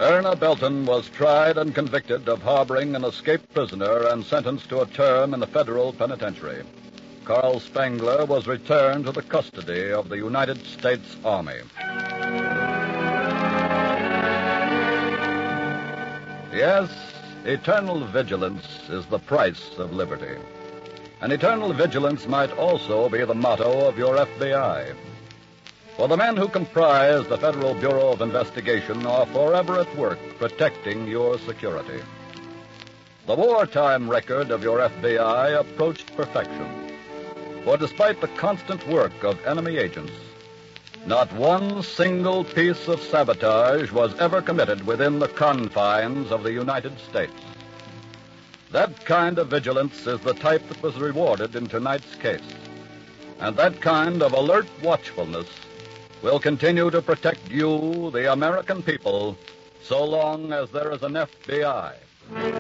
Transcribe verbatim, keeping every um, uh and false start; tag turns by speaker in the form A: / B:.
A: Erna Belton was tried and convicted of harboring an escaped prisoner and sentenced to a term in the federal penitentiary. Carl Spangler was returned to the custody of the United States Army. Yes, eternal vigilance is the price of liberty. And eternal vigilance might also be the motto of your F B I. For the men who comprise the Federal Bureau of Investigation are forever at work protecting your security. The wartime record of your F B I approached perfection. For despite the constant work of enemy agents, not one single piece of sabotage was ever committed within the confines of the United States. That kind of vigilance is the type that was rewarded in tonight's case. And that kind of alert watchfulness will continue to protect you, the American people, so long as there is an F B I.